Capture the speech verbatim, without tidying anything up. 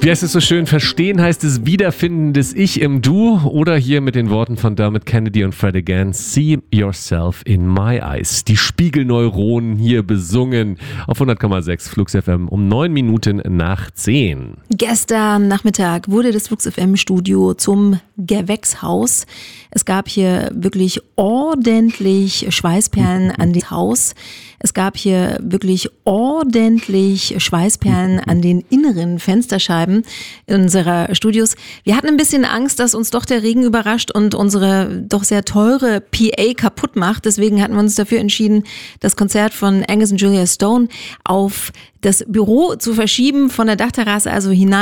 Wie heißt es so schön? Verstehen heißt es Wiederfinden des Ich im Du oder hier mit den Worten von Dermot Kennedy und Fred again, See yourself in my eyes. Die Spiegelneuronen hier besungen auf hundert Komma sechs Flux F M um neun Minuten nach zehn. Gestern Nachmittag wurde das Flux F M Studio zum Gewächshaus. Es gab hier wirklich ordentlich Schweißperlen an das Haus. Es gab hier wirklich ordentlich Schweißperlen an den inneren Fensterscheiben unserer Studios. Wir hatten ein bisschen Angst, dass uns doch der Regen überrascht und unsere doch sehr teure P A kaputt macht. Deswegen hatten wir uns dafür entschieden, das Konzert von Angus und Julia Stone auf das Büro zu verschieben, von der Dachterrasse also hinein.